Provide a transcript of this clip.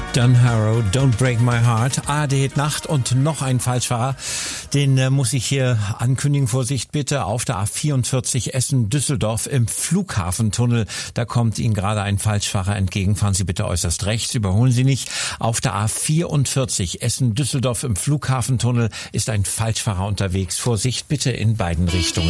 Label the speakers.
Speaker 1: Don Harrow, Don't Break My Heart, ARD Nacht und noch ein Falschfahrer. Den muss ich hier ankündigen. Vorsicht bitte, auf der A44 Essen-Düsseldorf im Flughafentunnel. Da kommt Ihnen gerade ein Falschfahrer entgegen. Fahren Sie bitte äußerst rechts, überholen Sie nicht. Auf der A44 Essen-Düsseldorf im Flughafentunnel ist ein Falschfahrer unterwegs. Vorsicht bitte in beiden Richtungen.